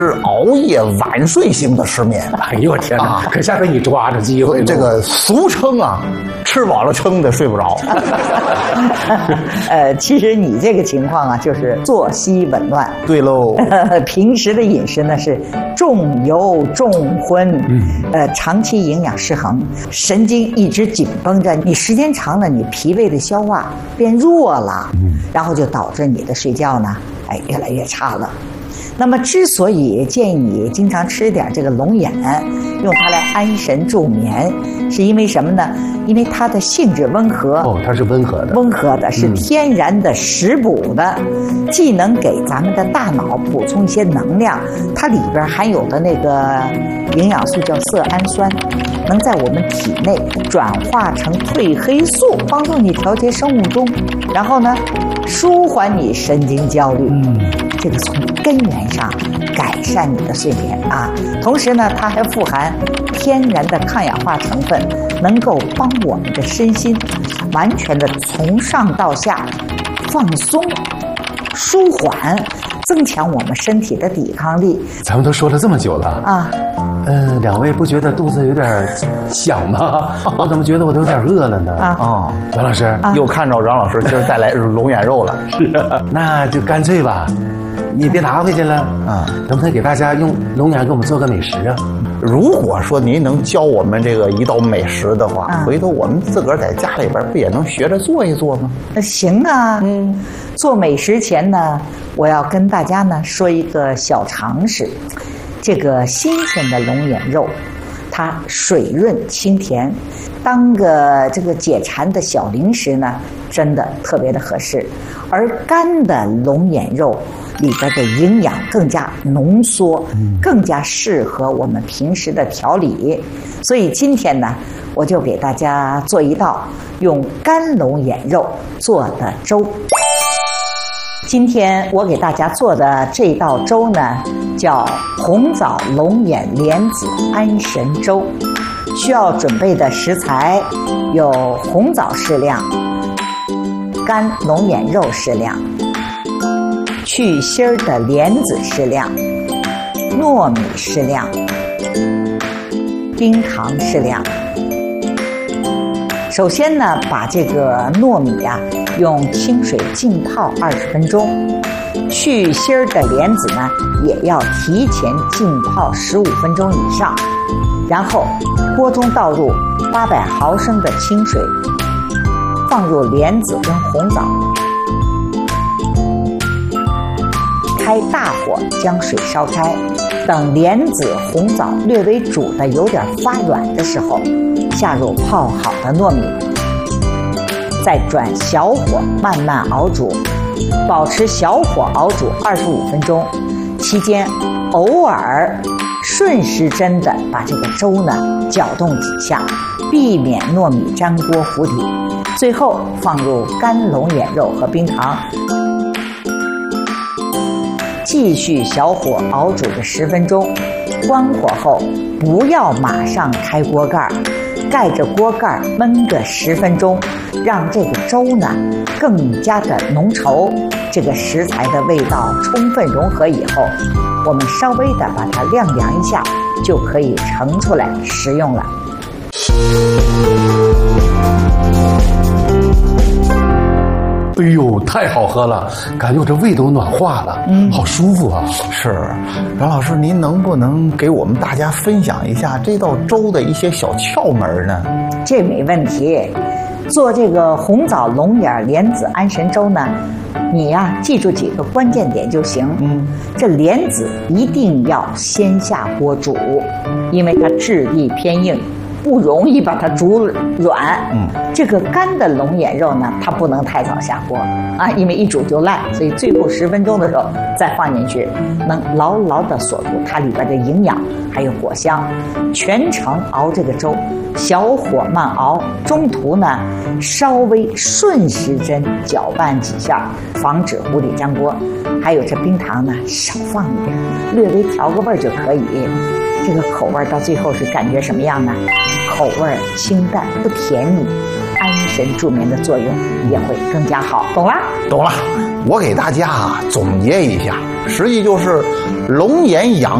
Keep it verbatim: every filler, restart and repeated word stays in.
是熬夜晚睡型的失眠。 哎呦我天哪！啊、可下回你抓着机会， 这个俗称啊，吃饱了撑的睡不着。 呃，其实你这个情况啊，就是作息紊乱。 对喽。 平时的饮食呢是重油重荤，嗯，呃，长期营养失衡，神经一直紧绷着，你时间长了，你脾胃的消化变弱了，嗯，然后就导致你的睡觉呢，哎，越来越差了。那么，之所以建议你经常吃点这个龙眼，用它来安神助眠，是因为什么呢？因为它的性质温和。 哦，它是温和的。 温和的，是天然的食补的，嗯、既能给咱们的大脑补充一些能量，它里边含有的那个营养素叫色氨酸，能在我们体内转化成褪黑素，帮助你调节生物钟，然后呢，舒缓你神经焦虑。嗯。这个从根源上改善你的睡眠啊，同时呢，它还富含天然的抗氧化成分，能够帮我们的身心完全的从上到下放松、舒缓，增强我们身体的抵抗力。 咱们都说了这么久了啊， 嗯、呃，两位不觉得肚子有点响吗？我怎么觉得我都有点饿了呢？啊， 哦， 王老师、 啊、又看着阮老师今儿再来龙眼肉了。 是啊，那就干脆吧。你别拿回去了啊！能不能给大家用龙眼给我们做个美食啊？ 如果说您能教我们这个一道美食的话，啊、回头我们自个儿在家里边不也能学着做一做吗？ 行啊，嗯，做美食前呢，我要跟大家呢说一个小常识，这个新鲜的龙眼肉，它水润清甜，当个这个解馋的小零食呢，真的特别的合适。而干的龙眼肉里边的营养更加浓缩，更加适合我们平时的调理。所以今天呢，我就给大家做一道用干龙眼肉做的粥。今天我给大家做的这道粥呢，叫红枣龙眼莲子安神粥。需要准备的食材有红枣适量，干龙眼肉适量，去芯儿的莲子适量，糯米适量，冰糖适量。首先呢，把这个糯米啊用清水浸泡二十分钟，去芯儿的莲子呢也要提前浸泡十五分钟以上。然后锅中倒入八百毫升的清水，放入莲子跟红枣，开大火将水烧开，等莲子红枣略微煮的有点发软的时候，下入泡好的糯米，再转小火慢慢熬煮，保持小火熬煮二十五分钟，期间偶尔顺时针的把这个粥呢搅动几下，避免糯米粘锅糊底。最后放入干龙眼肉和冰糖，继续小火熬煮个十分钟。关火后不要马上开锅盖，盖着锅盖焖个十分钟，让这个粥呢更加的浓稠。这个食材的味道充分融合以后，我们稍微的把它晾凉一下，就可以盛出来食用了。 哎呦，太好喝了，感觉我这胃都暖化了，嗯，好舒服啊。 是，阮老师，您能不能给我们大家分享一下这道粥的一些小窍门呢？ 这没问题。做这个红枣龙眼莲子安神粥呢，你呀、啊、记住几个关键点就行。嗯，这莲子一定要先下锅煮，因为它质地偏硬，不容易把它煮软。嗯，这个干的龙眼肉呢，它不能太早下锅啊，因为一煮就烂，所以最后十分钟的时候再放进去，能牢牢地锁住它里边的营养还有果香。全程熬这个粥，小火慢熬，中途呢稍微顺时针搅拌几下，防止糊底粘锅。还有这冰糖呢，少放一点，略微调个味儿就可以。这个口味到最后是感觉什么样呢？口味清淡不甜腻，安神助眠的作用也会更加好。懂了？ 懂了。 我给大家啊总结一下，实际就是龙眼养